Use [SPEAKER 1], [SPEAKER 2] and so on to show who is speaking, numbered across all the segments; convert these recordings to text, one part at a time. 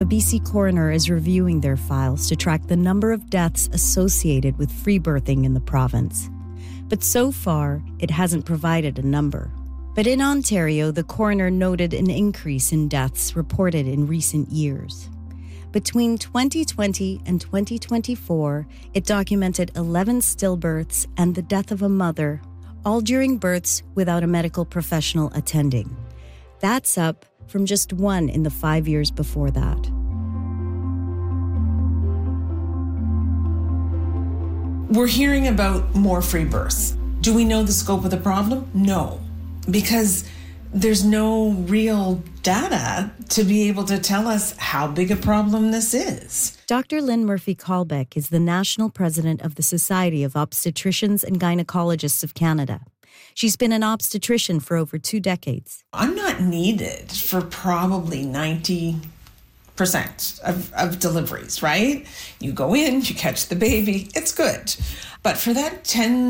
[SPEAKER 1] BC coroner is reviewing their files to track the number of deaths associated with free birthing in the province. But so far, it hasn't provided a number. But in Ontario, the coroner noted an increase in deaths reported in recent years. Between 2020 and 2024, it documented 11 stillbirths and the death of a mother, all during births without a medical professional attending. That's up from just one in the 5 years before that.
[SPEAKER 2] We're hearing about more free births. Do we know the scope of the problem? No, because there's no real data to be able to tell us how big a problem this is.
[SPEAKER 1] Dr. Lynn Murphy-Kalbeck is the national president of the Society of Obstetricians and Gynecologists of Canada. She's been an obstetrician for over 2 decades.
[SPEAKER 2] I'm not needed for probably 90% of deliveries, right? You go in, you catch the baby, it's good. But for that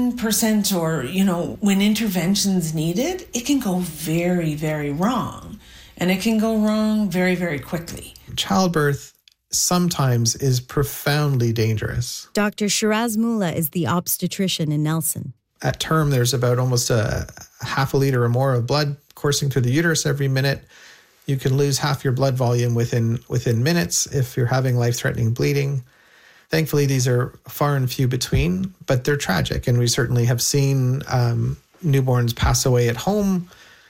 [SPEAKER 2] 10% or, when intervention's needed, it can go very, very wrong. And it can go wrong very, very quickly.
[SPEAKER 3] Childbirth sometimes is profoundly dangerous.
[SPEAKER 1] Dr. Shiraz Mullah is the obstetrician in Nelson.
[SPEAKER 3] At term, there's about almost a half a liter or more of blood coursing through the uterus every minute. You can lose half your blood volume within minutes if you're having life-threatening bleeding. Thankfully, these are far and few between, but they're tragic. And we certainly have seen newborns pass away at home,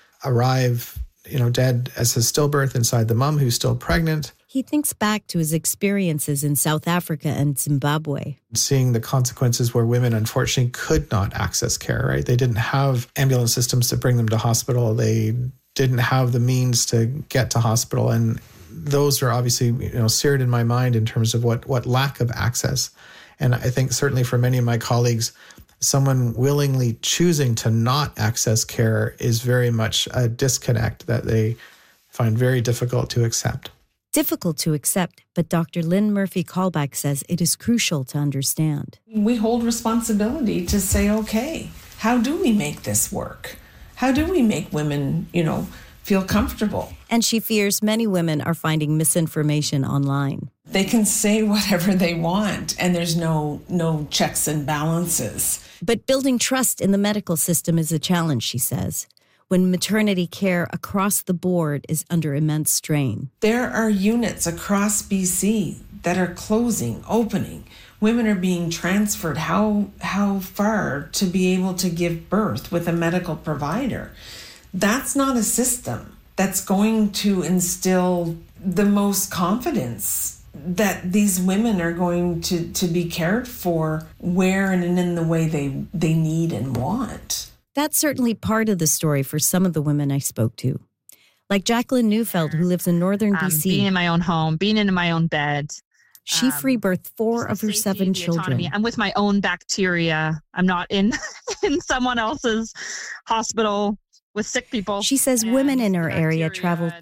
[SPEAKER 3] arrive, dead as a stillbirth inside the mom who's still pregnant.
[SPEAKER 1] He thinks back to his experiences in South Africa and Zimbabwe.
[SPEAKER 3] Seeing the consequences where women, unfortunately, could not access care, right? They didn't have ambulance systems to bring them to hospital. They didn't have the means to get to hospital. And those are obviously, seared in my mind in terms of what lack of access. And I think certainly for many of my colleagues, someone willingly choosing to not access care is very much a disconnect that they find very difficult to accept.
[SPEAKER 1] Difficult to accept, but Dr. Lynn Murphy-Kalbeck says it is crucial to understand.
[SPEAKER 2] We hold responsibility to say, okay, how do we make this work? How do we make women, feel comfortable?
[SPEAKER 1] And she fears many women are finding misinformation online.
[SPEAKER 2] They can say whatever they want, and there's no checks and balances.
[SPEAKER 1] But building trust in the medical system is a challenge, she says, when maternity care across the board is under immense strain.
[SPEAKER 2] There are units across BC that are closing, opening. Women are being transferred how far to be able to give birth with a medical provider. That's not a system that's going to instill the most confidence that these women are going to be cared for where and in the way they need and want.
[SPEAKER 1] That's certainly part of the story for some of the women I spoke to. Like Jacqueline Neufeld, who lives in northern BC.
[SPEAKER 4] Being in my own home, being in my own bed.
[SPEAKER 1] She free birthed 4 of her 7 children.
[SPEAKER 4] I'm with my own bacteria. I'm not in someone else's hospital with sick people.
[SPEAKER 1] She says women in her area travel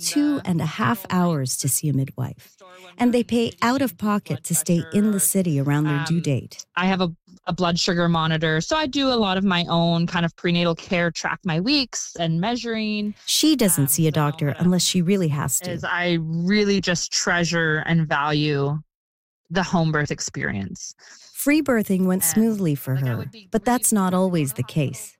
[SPEAKER 1] 2.5 hours to see a midwife, and they pay out of pocket to stay in the city around their due date.
[SPEAKER 4] I have a blood sugar monitor, so I do a lot of my own kind of prenatal care, track my weeks and measuring.
[SPEAKER 1] She doesn't see a doctor unless she really has to.
[SPEAKER 4] I really just treasure and value the home birth experience.
[SPEAKER 1] Free birthing went smoothly for her, but that's not always the case.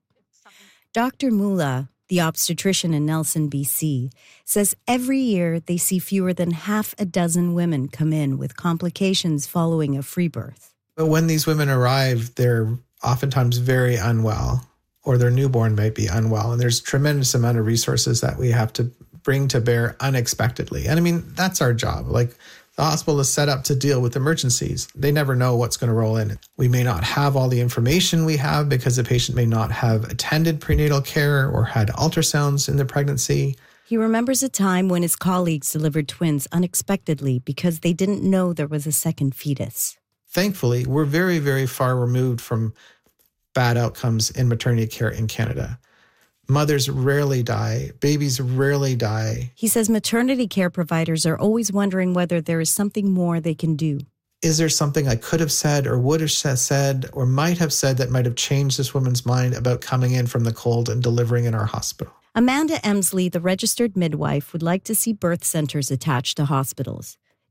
[SPEAKER 1] Dr. Mullah, the obstetrician in Nelson, BC, says every year they see fewer than half a dozen women come in with complications following a free birth.
[SPEAKER 3] But when these women arrive, they're oftentimes very unwell, or their newborn might be unwell. And there's a tremendous amount of resources that we have to bring to bear unexpectedly. And I mean, that's our job. Like, the hospital is set up to deal with emergencies. They never know what's going to roll in. We may not have all the information we have because the patient may not have attended prenatal care or had ultrasounds in the pregnancy.
[SPEAKER 1] He remembers a time when his colleagues delivered twins unexpectedly because they didn't know there was a second fetus.
[SPEAKER 3] Thankfully, we're very, very far removed from bad outcomes in maternity care in Canada. Mothers rarely die. Babies rarely die.
[SPEAKER 1] He says maternity care providers are always wondering whether there is something more they can do.
[SPEAKER 3] Is there something I could have said or would have said or might have said that might have changed this woman's mind about coming in from the cold and delivering in our hospital?
[SPEAKER 1] Amanda Emsley, the registered midwife, would like to see birth centers attached to hospitals.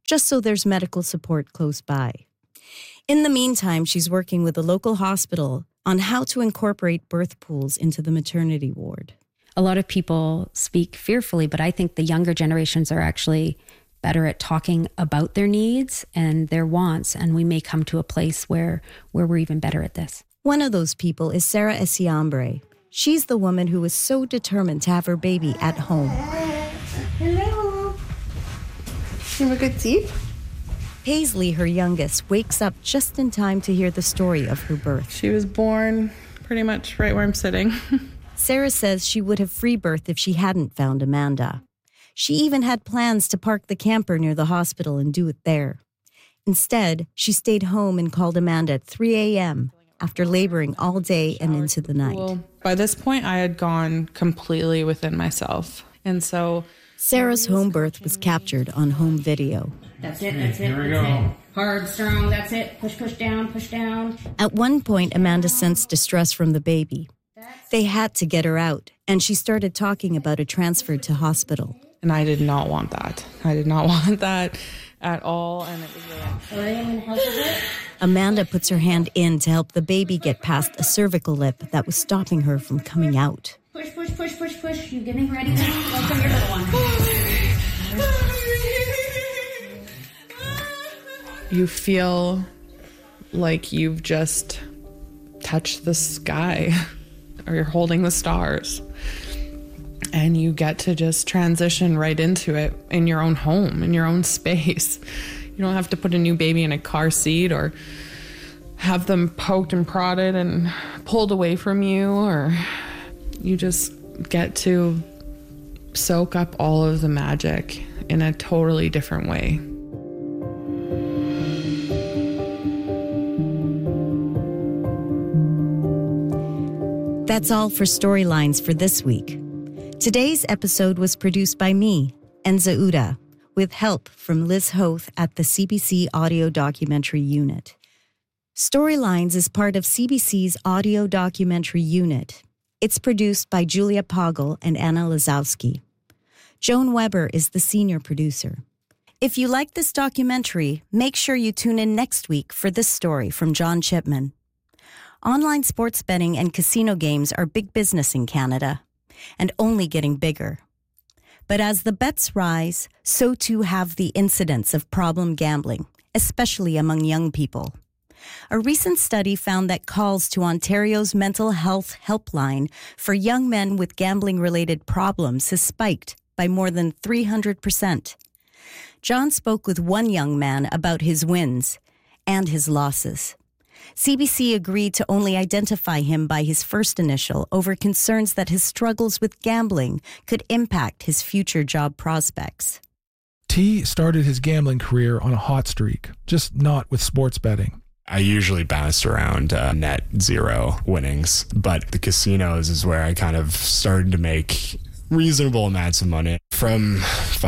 [SPEAKER 1] just so there's medical support close by. In the meantime, she's working with a local hospital on how to incorporate birth pools into the maternity ward.
[SPEAKER 5] A lot of people speak fearfully, but I think the younger generations are actually better at talking about their needs and their wants, and we may come to a place where we're even better at this.
[SPEAKER 1] One of those people is Sarah Esiambre. She's the woman who was so determined to have her baby at home.
[SPEAKER 6] Hello. You have a good sleep?
[SPEAKER 1] Paisley, her youngest, wakes up just in time to hear the story of her birth.
[SPEAKER 6] She was born pretty much right where I'm sitting.
[SPEAKER 1] Sarah says she would have free birth if she hadn't found Amanda. She even had plans to park the camper near the hospital and do it there. Instead, she stayed home and called Amanda at 3 a.m. after laboring all day and into the night.
[SPEAKER 6] Well, by this point, I had gone completely within myself. And so
[SPEAKER 1] Sarah's home birth was captured on home video.
[SPEAKER 7] That's it, that's it, that's it. Hard, strong, that's it. Push down, push down.
[SPEAKER 1] At one point, Amanda sensed distress from the baby. They had to get her out, and she started talking about a transfer to hospital.
[SPEAKER 6] And I did not want that. I did not want that at all. And it was really...
[SPEAKER 1] Amanda puts her hand in to help the baby get past a cervical lip that was stopping her from coming out.
[SPEAKER 7] Push, push, push, push, push. You getting ready now? Welcome your little one.
[SPEAKER 6] You feel like you've just touched the sky, or you're holding the stars. And you get to just transition right into it in your own home, in your own space. You don't have to put a new baby in a car seat or have them poked and prodded and pulled away from you, or you just get to soak up all of the magic in a totally different way.
[SPEAKER 1] That's all for Storylines for this week. Today's episode was produced by me, Enza Uda, with help from Liz Hoth at the CBC Audio Documentary Unit. Storylines is part of CBC's Audio Documentary Unit. It's produced by Julia Poggle and Anna Lazowski. Joan Weber is the senior producer. If you like this documentary, make sure you tune in next week for this story from John Chipman. Online sports betting and casino games are big business in Canada, and only getting bigger. But as the bets rise, so too have the incidents of problem gambling, especially among young people. A recent study found that calls to Ontario's mental health helpline for young men with gambling-related problems has spiked by more than 300%. John spoke with one young man about his wins and his losses. CBC agreed to only identify him by his first initial over concerns that his struggles with gambling could impact his future job prospects.
[SPEAKER 8] T started his gambling career on a hot streak, just not with sports betting.
[SPEAKER 9] I usually bounced around net zero winnings, but the casinos is where I kind of started to make reasonable amounts of money, from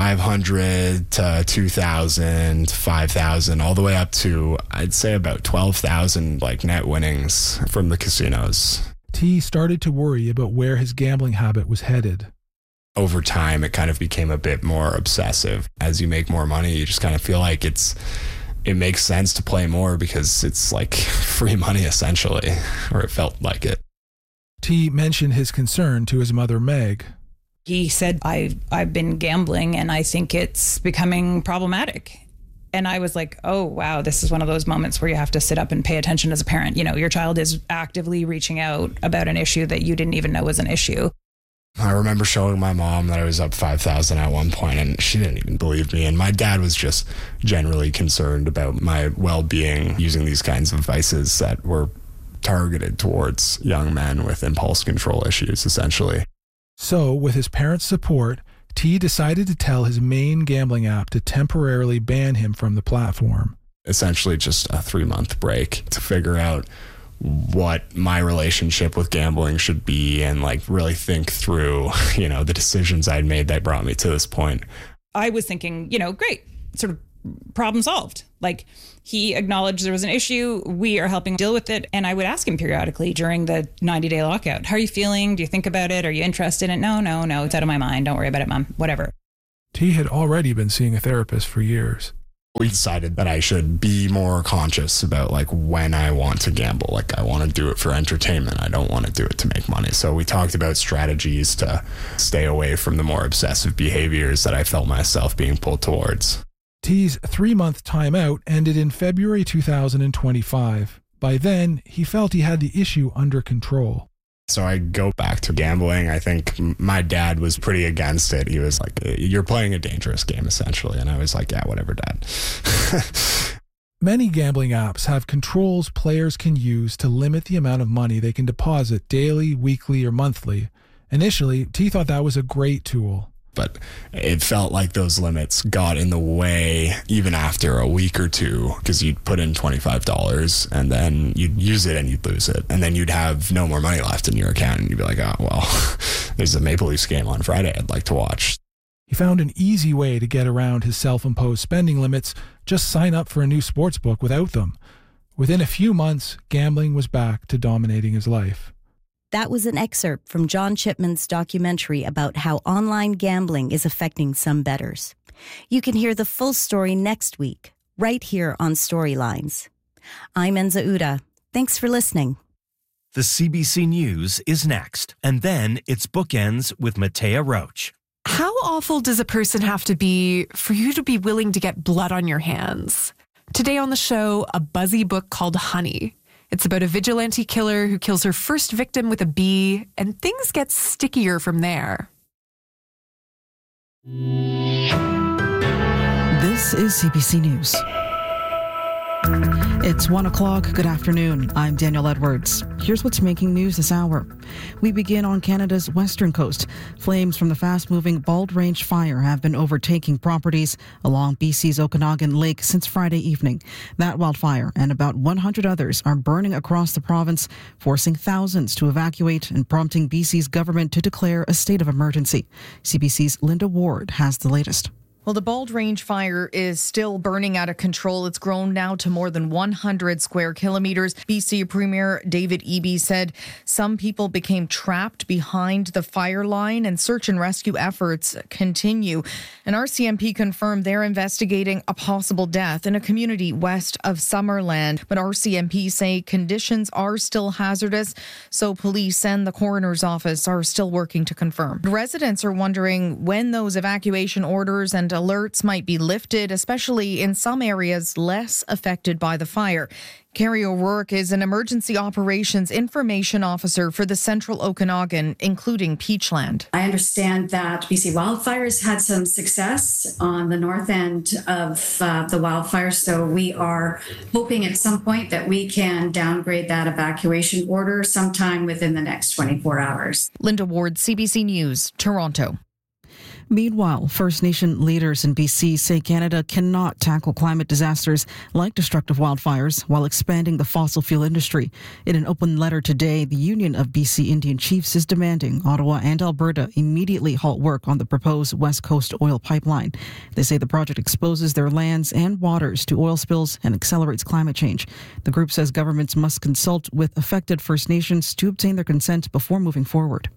[SPEAKER 9] 500 to 2,000, 5,000, all the way up to, I'd say, about 12,000 net winnings from the casinos.
[SPEAKER 8] T started to worry about where his gambling habit was headed.
[SPEAKER 9] Over time, it kind of became a bit more obsessive. As you make more money, you just kind of feel like it makes sense to play more because it's like free money, essentially, or it felt like it.
[SPEAKER 8] T mentioned his concern to his mother, Meg.
[SPEAKER 10] He said, I've been gambling and I think it's becoming problematic. And I was like, oh, wow, this is one of those moments where you have to sit up and pay attention as a parent. You know, your child is actively reaching out about an issue that you didn't even know was an issue.
[SPEAKER 9] I remember showing my mom that I was up 5,000 at one point, and she didn't even believe me. And my dad was just generally concerned about my well-being using these kinds of vices that were targeted towards young men with impulse control issues, essentially.
[SPEAKER 8] So, with his parents' support, T decided to tell his main gambling app to temporarily ban him from the platform.
[SPEAKER 9] Essentially just a 3-month break to figure out what my relationship with gambling should be and really think through, the decisions I'd made that brought me to this point.
[SPEAKER 10] I was thinking, great, sort of problem solved. He acknowledged there was an issue. We are helping deal with it. And I would ask him periodically during the 90-day lockout, how are you feeling? Do you think about it? Are you interested in it? No, it's out of my mind. Don't worry about it, Mom. Whatever.
[SPEAKER 8] T had already been seeing a therapist for years.
[SPEAKER 9] We decided that I should be more conscious about like when I want to gamble. Like I want to do it for entertainment. I don't want to do it to make money. So we talked about strategies to stay away from the more obsessive behaviors that I felt myself being pulled towards.
[SPEAKER 8] T's 3-month timeout ended in February 2025. By then, he felt he had the issue under control.
[SPEAKER 9] So I go back to gambling. I think my dad was pretty against it. He was like, you're playing a dangerous game, essentially. And I was like, yeah, whatever, Dad.
[SPEAKER 8] Many gambling apps have controls players can use to limit the amount of money they can deposit daily, weekly, or monthly. Initially, T thought that was a great tool.
[SPEAKER 9] But it felt like those limits got in the way even after a week or two, because you'd put in $25 and then you'd use it and you'd lose it. And then you'd have no more money left in your account. And you'd be like, oh, well, there's a Maple Leafs game on Friday I'd like to watch.
[SPEAKER 8] He found an easy way to get around his self-imposed spending limits. Just sign up for a new sportsbook without them. Within a few months, gambling was back to dominating his life.
[SPEAKER 1] That was an excerpt from John Chipman's documentary about how online gambling is affecting some bettors. You can hear the full story next week, right here on Storylines. I'm Enza Uda. Thanks for listening.
[SPEAKER 11] The CBC News is next, and then it's Bookends with Matea Roach.
[SPEAKER 12] How awful does a person have to be for you to be willing to get blood on your hands? Today on the show, a buzzy book called Honey. It's about a vigilante killer who kills her first victim with a bee, and things get stickier from there.
[SPEAKER 13] This is CBC News. It's 1 o'clock. Good afternoon. I'm Danielle Edwards. Here's what's making news this hour. We begin on Canada's western coast. Flames from the fast-moving Bald Range fire have been overtaking properties along BC's Okanagan Lake since Friday evening. That wildfire and about 100 others are burning across the province, forcing thousands to evacuate and prompting BC's government to declare a state of emergency. CBC's Linda Ward has the latest.
[SPEAKER 14] Well, the Bald Range fire is still burning out of control. It's grown now to more than 100 square kilometers. BC Premier David Eby said some people became trapped behind the fire line and search and rescue efforts continue. And RCMP confirmed they're investigating a possible death in a community west of Summerland. But RCMP say conditions are still hazardous, so police and the coroner's office are still working to confirm. Residents are wondering when those evacuation orders and alerts might be lifted, especially in some areas less affected by the fire. Carrie O'Rourke is an emergency operations information officer for the Central Okanagan, including Peachland.
[SPEAKER 15] I understand that BC Wildfires had some success on the north end of the wildfire, so we are hoping at some point that we can downgrade that evacuation order sometime within the next 24 hours.
[SPEAKER 14] Linda Ward, CBC News, Toronto.
[SPEAKER 13] Meanwhile, First Nation leaders in BC say Canada cannot tackle climate disasters like destructive wildfires while expanding the fossil fuel industry. In an open letter today, the Union of BC Indian Chiefs is demanding Ottawa and Alberta immediately halt work on the proposed West Coast oil pipeline. They say the project exposes their lands and waters to oil spills and accelerates climate change. The group says governments must consult with affected First Nations to obtain their consent before moving forward.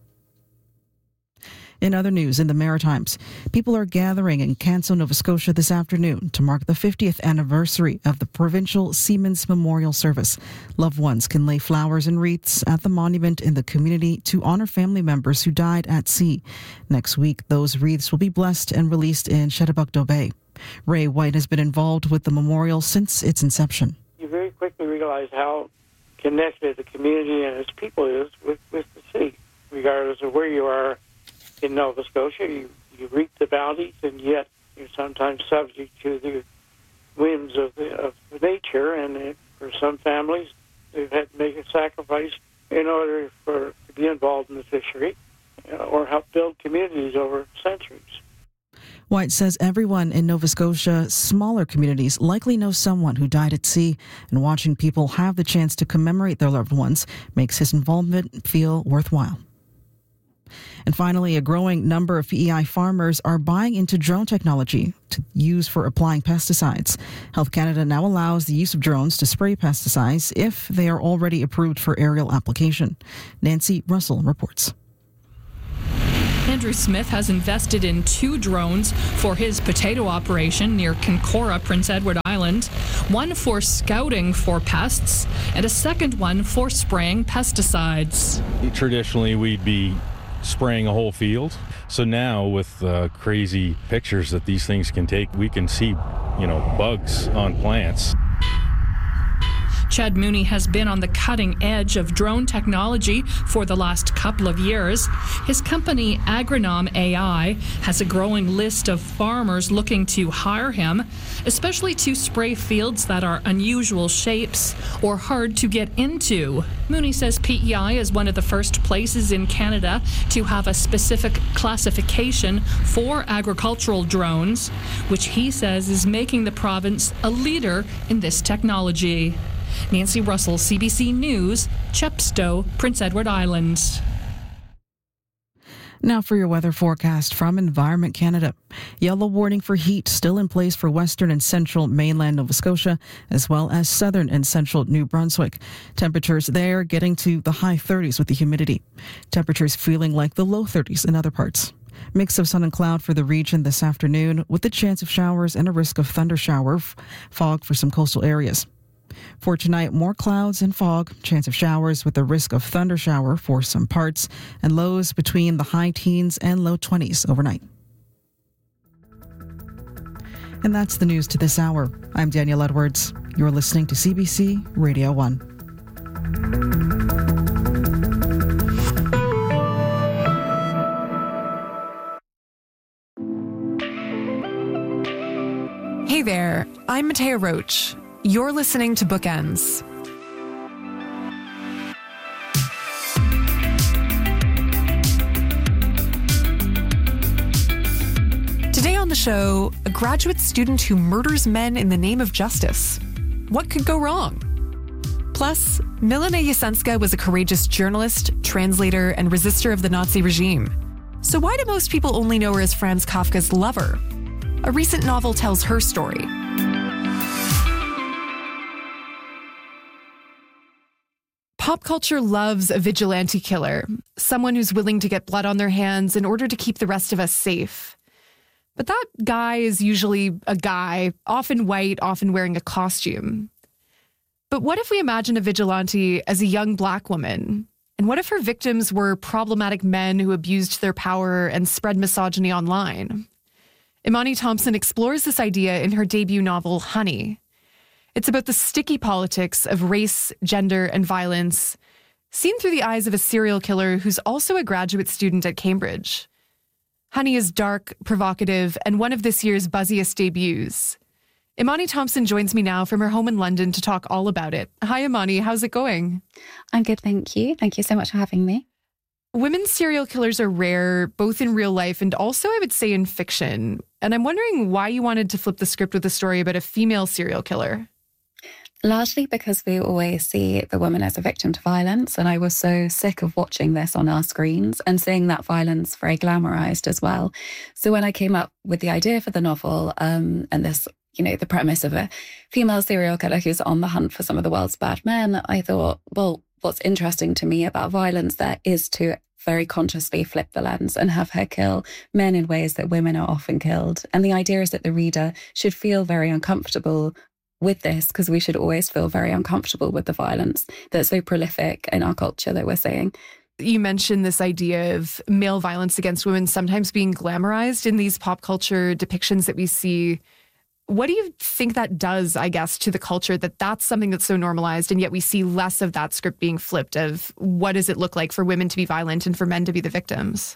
[SPEAKER 13] In other news, in the Maritimes, people are gathering in Canso, Nova Scotia this afternoon to mark the 50th anniversary of the Provincial Seamen's Memorial Service. Loved ones can lay flowers and wreaths at the monument in the community to honor family members who died at sea. Next week, those wreaths will be blessed and released in Shetibukdo Bay. Ray White has been involved with the memorial since its inception.
[SPEAKER 16] You very quickly realize how connected the community and its people is with the sea, regardless of where you are. In Nova Scotia, you reap the bounties, and yet you're sometimes subject to the whims of nature. And for some families, they've had to make a sacrifice in order to be involved in the fishery or help build communities over centuries.
[SPEAKER 13] White says everyone in Nova Scotia, smaller communities, likely know someone who died at sea, and watching people have the chance to commemorate their loved ones makes his involvement feel worthwhile. And finally, a growing number of PEI farmers are buying into drone technology to use for applying pesticides. Health Canada now allows the use of drones to spray pesticides if they are already approved for aerial application. Nancy Russell reports.
[SPEAKER 17] Andrew Smith has invested in 2 drones for his potato operation near Kincora, Prince Edward Island, one for scouting for pests, and a second one for spraying pesticides.
[SPEAKER 18] Traditionally, we'd be spraying a whole field. So now with crazy pictures that these things can take, we can see, bugs on plants.
[SPEAKER 17] Chad Mooney has been on the cutting edge of drone technology for the last couple of years. His company, Agronom AI, has a growing list of farmers looking to hire him, especially to spray fields that are unusual shapes or hard to get into. Mooney says PEI is one of the first places in Canada to have a specific classification for agricultural drones, which he says is making the province a leader in this technology. Nancy Russell, CBC News, Chepstow, Prince Edward Island.
[SPEAKER 13] Now for your weather forecast from Environment Canada. Yellow warning for heat still in place for western and central mainland Nova Scotia, as well as southern and central New Brunswick. Temperatures there getting to the high 30s with the humidity. Temperatures feeling like the low 30s in other parts. Mix of sun and cloud for the region this afternoon, with a chance of showers and a risk of thunder shower, fog for some coastal areas. For tonight, more clouds and fog, chance of showers with a risk of thunder shower for some parts, and lows between the high teens and low 20s overnight. And that's the news to this hour. I'm Danielle Edwards. You're listening to CBC Radio 1.
[SPEAKER 12] Hey there, I'm Matea Roach. You're listening to Bookends. Today on the show, a graduate student who murders men in the name of justice. What could go wrong? Plus, Milena Jasenska was a courageous journalist, translator, and resistor of the Nazi regime. So why do most people only know her as Franz Kafka's lover? A recent novel tells her story. Pop culture loves a vigilante killer, someone who's willing to get blood on their hands in order to keep the rest of us safe. But that guy is usually a guy, often white, often wearing a costume. But what if we imagine a vigilante as a young black woman? And what if her victims were problematic men who abused their power and spread misogyny online? Imani Thompson explores this idea in her debut novel, Honey. It's about the sticky politics of race, gender, and violence, seen through the eyes of a serial killer who's also a graduate student at Cambridge. Honey is dark, provocative, and one of this year's buzziest debuts. Imani Thompson joins me now from her home in London to talk all about it. Hi, Imani. How's it going?
[SPEAKER 19] I'm good, thank you. Thank you so much for having me.
[SPEAKER 12] Women serial killers are rare, both in real life and also, I would say, in fiction. And I'm wondering why you wanted to flip the script with a story about a female serial killer.
[SPEAKER 19] Largely because we always see the woman as a victim to violence. And I was so sick of watching this on our screens and seeing that violence very glamorized as well. So when I came up with the idea for the novel and this, the premise of a female serial killer who's on the hunt for some of the world's bad men, I thought, well, what's interesting to me about violence there is to very consciously flip the lens and have her kill men in ways that women are often killed. And the idea is that the reader should feel very uncomfortable with this, because we should always feel very uncomfortable with the violence that's so prolific in our culture that we're seeing.
[SPEAKER 12] You mentioned this idea of male violence against women sometimes being glamorized in these pop culture depictions that we see. What do you think that does, I guess, to the culture, that that's something that's so normalized, and yet we see less of that script being flipped of what does it look like for women to be violent and for men to be the victims?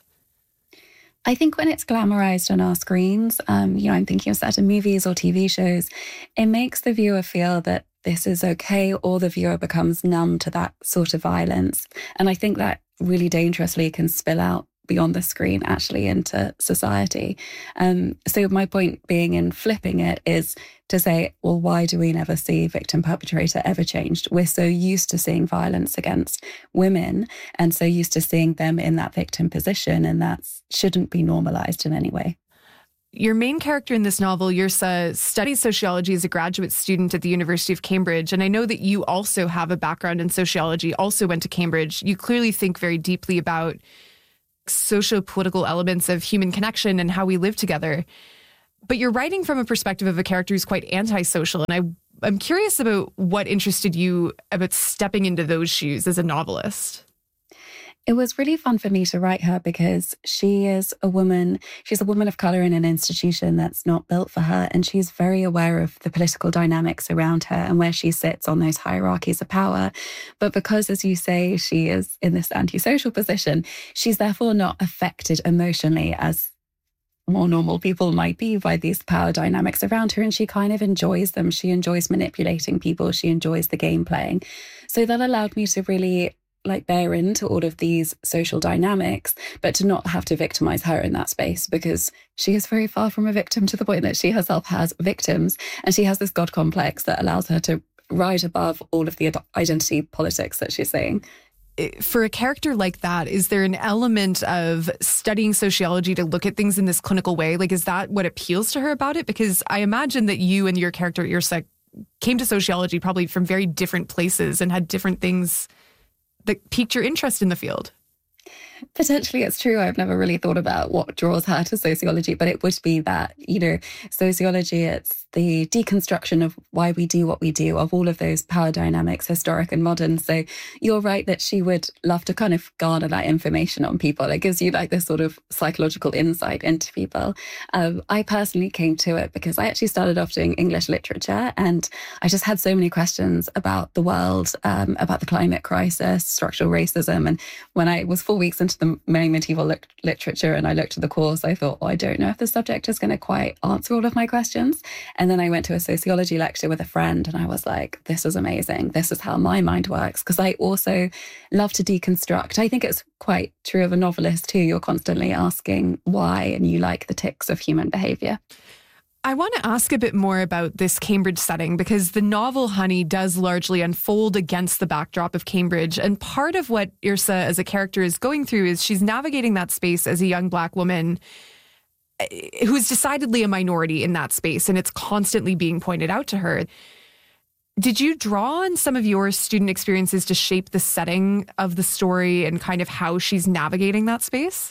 [SPEAKER 19] I think when it's glamorized on our screens, I'm thinking of certain movies or TV shows, it makes the viewer feel that this is okay, or the viewer becomes numb to that sort of violence. And I think that really dangerously can spill out beyond the screen, actually, into society. So my point being in flipping it is to say, well, why do we never see victim perpetrator ever changed? We're so used to seeing violence against women and so used to seeing them in that victim position, and that shouldn't be normalized in any way.
[SPEAKER 12] Your main character in this novel, Yrsa, studies sociology as a graduate student at the University of Cambridge. And I know that you also have a background in sociology, also went to Cambridge. You clearly think very deeply about socio-political elements of human connection and how we live together. But you're writing from a perspective of a character who's quite antisocial. And I'm curious about what interested you about stepping into those shoes as a novelist.
[SPEAKER 19] It was really fun for me to write her because she is a woman. She's a woman of color in an institution that's not built for her. And she's very aware of the political dynamics around her and where she sits on those hierarchies of power. But because, as you say, she is in this antisocial position, she's therefore not affected emotionally as more normal people might be by these power dynamics around her. And she kind of enjoys them. She enjoys manipulating people. She enjoys the game playing. So that allowed me to really bear into all of these social dynamics, but to not have to victimize her in that space, because she is very far from a victim, to the point that she herself has victims, and she has this God complex that allows her to rise above all of the identity politics that she's saying.
[SPEAKER 12] For a character like that, is there an element of studying sociology to look at things in this clinical way? Is that what appeals to her about it? Because I imagine that you and your character, Yrsa, came to sociology probably from very different places and had different things that piqued your interest in the field.
[SPEAKER 19] Potentially, it's true. I've never really thought about what draws her to sociology, but it would be that, sociology, it's the deconstruction of why we do what we do, of all of those power dynamics, historic and modern. So you're right that she would love to kind of garner that information on people. It gives you this sort of psychological insight into people. I personally came to it because I actually started off doing English literature, and I just had so many questions about the world, about the climate crisis, structural racism. And when I was 4 weeks into the medieval literature and I looked at the course, I thought, I don't know if the subject is going to quite answer all of my questions. And then I went to a sociology lecture with a friend and I was like, this is amazing. This is how my mind works. Because I also love to deconstruct. I think it's quite true of a novelist too. You're constantly asking why, and you like the tics of human behavior.
[SPEAKER 12] I want to ask a bit more about this Cambridge setting, because the novel Honey does largely unfold against the backdrop of Cambridge. And part of what Yrsa as a character is going through is she's navigating that space as a young Black woman who's decidedly a minority in that space, and it's constantly being pointed out to her. Did you draw on some of your student experiences to shape the setting of the story and kind of how she's navigating that space?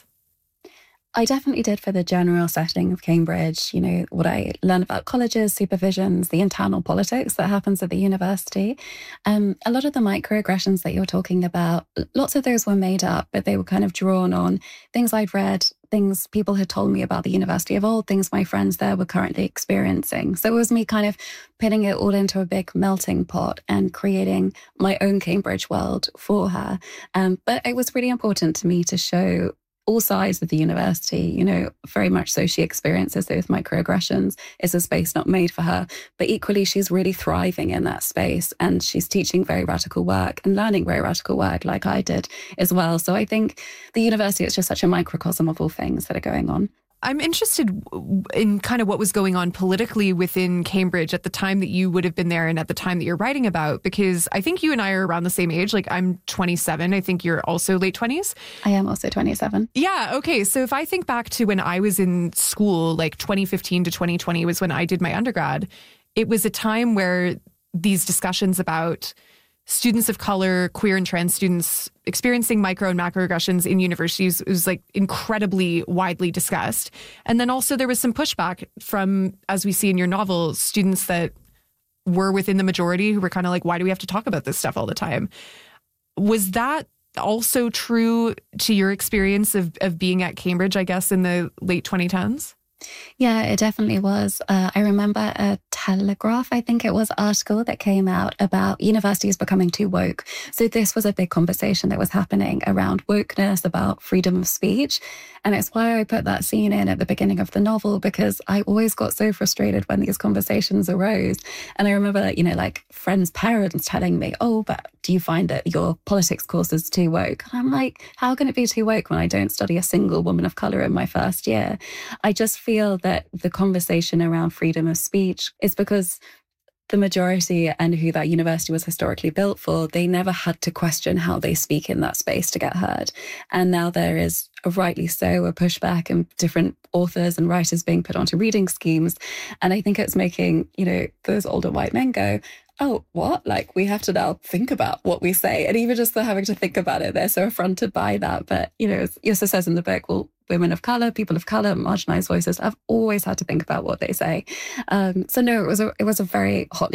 [SPEAKER 19] I definitely did for the general setting of Cambridge. What I learned about colleges, supervisions, the internal politics that happens at the university. A lot of the microaggressions that you're talking about, lots of those were made up, but they were kind of drawn on things I'd read, things people had told me about the university of old, things my friends there were currently experiencing. So it was me kind of putting it all into a big melting pot and creating my own Cambridge world for her. But it was really important to me to show all sides of the university, very much so she experiences those microaggressions. It's a space not made for her, but equally she's really thriving in that space, and she's teaching very radical work and learning very radical work like I did as well. So I think the university is just such a microcosm of all things that are going on.
[SPEAKER 12] I'm interested in kind of what was going on politically within Cambridge at the time that you would have been there and at the time that you're writing about, because I think you and I are around the same age. I'm 27. I think you're also late 20s.
[SPEAKER 19] I am also 27.
[SPEAKER 12] Yeah. Okay. So if I think back to when I was in school, 2015 to 2020 was when I did my undergrad, it was a time where these discussions about students of color, queer and trans students experiencing micro and macroaggressions in universities was incredibly widely discussed. And then also there was some pushback from, as we see in your novel, students that were within the majority who were kind of why do we have to talk about this stuff all the time? Was that also true to your experience of being at Cambridge, I guess, in the late 2010s?
[SPEAKER 19] Yeah, it definitely was. I remember a Telegraph, I think it was, article that came out about universities becoming too woke. So this was a big conversation that was happening around wokeness, about freedom of speech. And it's why I put that scene in at the beginning of the novel, because I always got so frustrated when these conversations arose. And I remember, friends' parents telling me, oh, but do you find that your politics course is too woke? And I'm like, how can it be too woke when I don't study a single woman of color in my first year? I just feel that the conversation around freedom of speech is because the majority and who that university was historically built for, they never had to question how they speak in that space to get heard. And now there is, rightly so, a pushback and different authors and writers being put onto reading schemes. And I think it's making, those older white men go, oh, what? Like, we have to now think about what we say. And even just the having to think about it, they're so affronted by that. But, you know, it also says in the book, well, women of color, people of color, marginalized voices have always had to think about what they say. So no, it was a very hotly